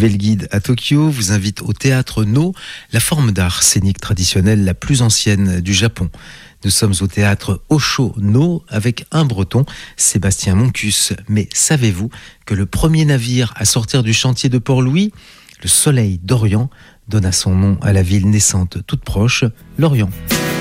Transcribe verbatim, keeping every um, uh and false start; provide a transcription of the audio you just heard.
Travel Guide à Tokyo vous invite au théâtre No, la forme d'art scénique traditionnelle la plus ancienne du Japon. Nous sommes au théâtre Osho No avec un breton, Sébastien Moncus. Mais savez-vous que le premier navire à sortir du chantier de Port-Louis, le Soleil d'Orient, donna son nom à la ville naissante toute proche, Lorient.